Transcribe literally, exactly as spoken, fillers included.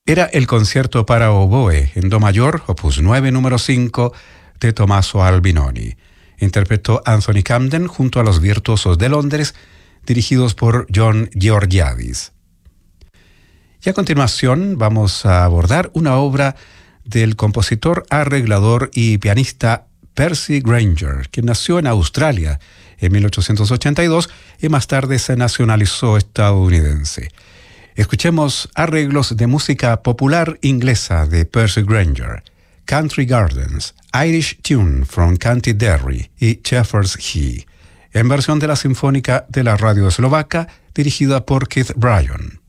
Era el concierto para oboe en do mayor, opus nueve, número cinco, de Tommaso Albinoni. Interpretó Anthony Camden junto a los Virtuosos de Londres, dirigidos por John Georgiadis. Y a continuación vamos a abordar una obra del compositor, arreglador y pianista Percy Grainger, que nació en Australia en mil ochocientos ochenta y dos y más tarde se nacionalizó estadounidense. Escuchemos arreglos de música popular inglesa de Percy Grainger: Country Gardens, Irish Tune from County Derry y Shepherd's He, en versión de la Sinfónica de la Radio Eslovaca dirigida por Keith Bryan.